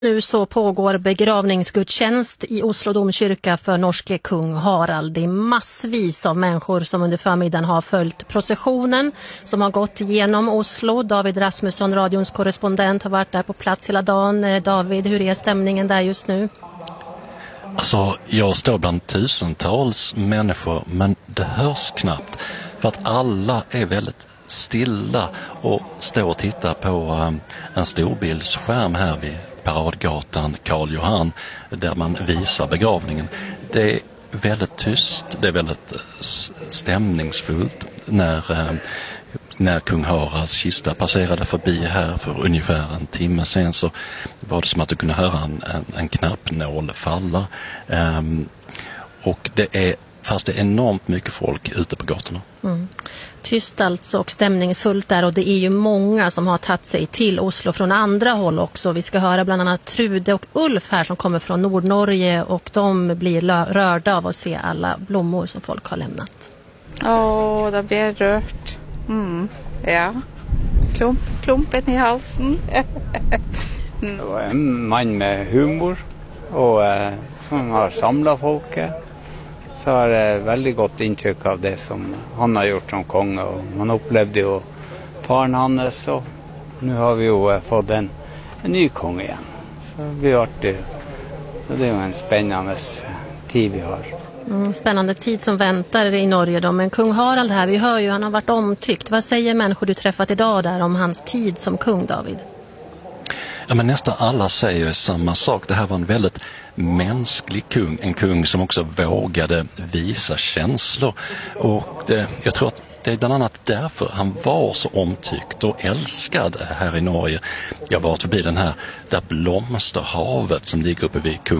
Nu så pågår begravningsgudstjänst i Oslo domkyrka för norske kung Harald. Det är massvis av människor som under förmiddagen har följt processionen som har gått genom Oslo. David Rasmusson, radions korrespondent, har varit där på plats hela dagen. David, hur är stämningen där just nu? Alltså, jag står bland tusentals människor, men det hörs knappt. För att alla är väldigt stilla och står och tittar på en storbildsskärm här vid Paradgatan Karl Johan, där man visar begravningen. Det är väldigt tyst, det är väldigt stämningsfullt. När kung Haralds kista passerade förbi här för ungefär en timme sen, så var det som att du kunde höra en knappnål falla. Och fast det är enormt mycket folk ute på gatorna. Mm. Tyst alltså och stämningsfullt där, och det är ju många som har tagit sig till Oslo från andra håll också. Vi ska höra bland annat Trude och Ulf här som kommer från Nordnorge, och de blir rörda av att se alla blommor som folk har lämnat. Det blir rört. Ja, klumpen i halsen. En man med humor och som har samlat folket. Så har det väldigt gott intryck av det som han har gjort som konge. Och man upplevde ju faren hans, och nu har vi ju fått en ny konge igen. Så det är ju en spännande tid vi har. Spännande tid som väntar i Norge då. Men kung Harald här, vi hör ju, han har varit omtyckt. Vad säger människor du träffat idag där om hans tid som kung, David? Ja, men nästan alla säger samma sak. Det här var en väldigt mänsklig kung. En kung som också vågade visa känslor. Och jag tror att det är bland annat därför han var så omtyckt och älskad här i Norge. Jag var förbi där blomsterhavet som ligger uppe vid kung